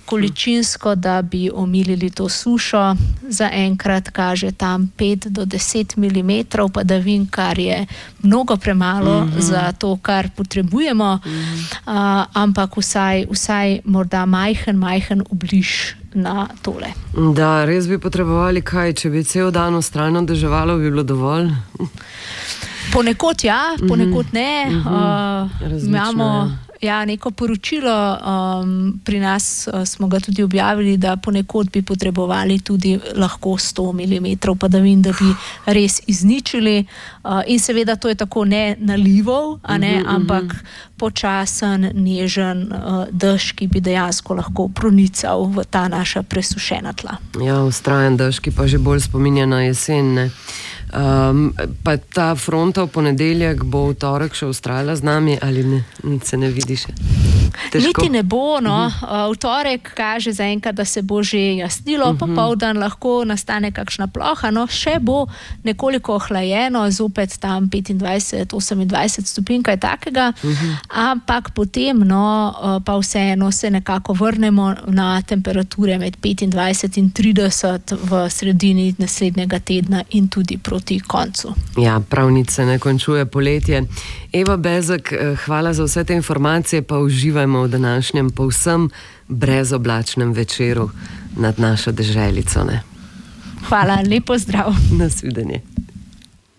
količinsko, da bi omilili to sušo. Zaenkrat kaže tam 5 do 10 mm padavin, kar je mnogo premalo za to, kar potrebujemo, ampak vsaj morda majhen obliž na tole. Da, res bi potrebovali kaj, če bi cel dan vztrajno deževalo, bi bilo dovolj? Ponekod ja, ponekod ne. Imamo neko poročilo, pri nas smo ga tudi objavili, da ponekod bi potrebovali tudi lahko 100 mm padavin, da bi res izničili. In seveda to je tako ne nalivov, ampak počasen, nežen dež, ki bi dejansko lahko pronical v ta naša presušena tla. Ja, vztrajen dež, ki pa že bolj spominja na jesen, ne? Pa ta fronta v ponedeljek bo v torek še vztrajala z nami ali ne? Se ne vidi še? Težko? Niti ne bo, no. V torek kaže zaenkrat, da se bo že jasnilo, popoldan lahko nastane kakšna ploha, no, še bo nekoliko ohlajeno, zopet tam 25-28 stopinj, kaj takega, ampak potem, no, pa vseeno se nekako vrnemo na temperature med 25 in 30 v sredini naslednjega tedna in tudi proti koncu. Ja, prav nič se ne končuje poletje. Eva Bezek, hvala za vse te informacije, pa uživajmo v današnjem povsem brezoblačnem večeru nad našo deželico, ne? Hvala, lep pozdrav. Nasvidenje.